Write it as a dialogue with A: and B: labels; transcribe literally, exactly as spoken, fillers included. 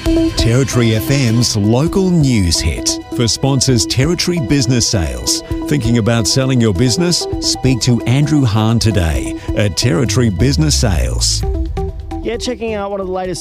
A: Territory F M's local news hit. For sponsors Territory Business Sales. Thinking about selling your business? Speak to Andrew Hahn today at Territory Business Sales.
B: Yeah, checking out one of the latest